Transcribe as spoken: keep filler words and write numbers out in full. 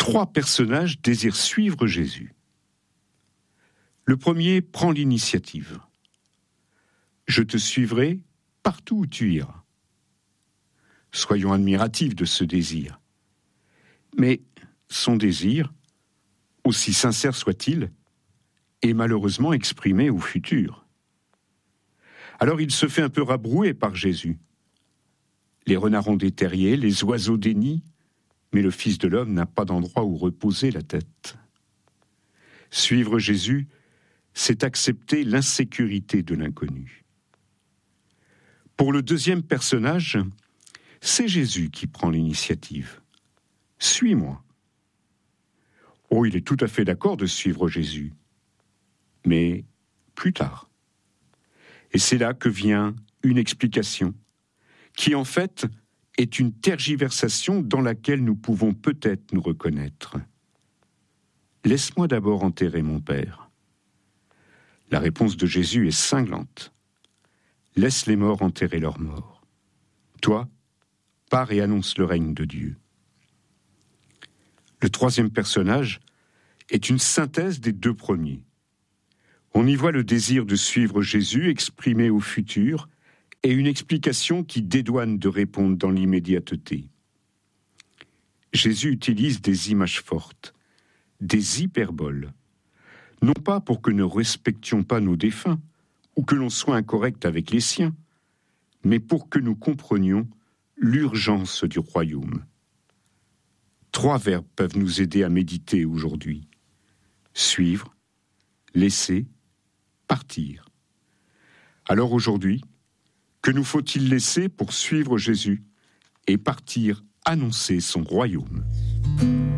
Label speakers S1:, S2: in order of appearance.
S1: Trois personnages désirent suivre Jésus. Le premier prend l'initiative. « Je te suivrai partout où tu iras ». Soyons admiratifs de ce désir. Mais son désir, aussi sincère soit-il, est malheureusement exprimé au futur. Alors il se fait un peu rabrouer par Jésus. Les renards ont des terriers, les oiseaux des nids, mais le Fils de l'homme n'a pas d'endroit où reposer la tête. Suivre Jésus, c'est accepter l'insécurité de l'inconnu. Pour le deuxième personnage, c'est Jésus qui prend l'initiative. « Suis-moi ». Oh, il est tout à fait d'accord de suivre Jésus, mais plus tard. Et c'est là que vient une explication, qui en fait est une tergiversation dans laquelle nous pouvons peut-être nous reconnaître. « Laisse-moi d'abord enterrer mon Père ». La réponse de Jésus est cinglante. « Laisse les morts enterrer leurs morts. Toi, pars et annonce le règne de Dieu. » Le troisième personnage est une synthèse des deux premiers. On y voit le désir de suivre Jésus exprimé au futur et une explication qui dédouane de répondre dans l'immédiateté. Jésus utilise des images fortes, des hyperboles, non pas pour que nous ne respections pas nos défunts ou que l'on soit incorrect avec les siens, mais pour que nous comprenions l'urgence du royaume. Trois verbes peuvent nous aider à méditer aujourd'hui. Suivre, laisser, partir. Alors aujourd'hui, que nous faut-il laisser pour suivre Jésus et partir annoncer son royaume ?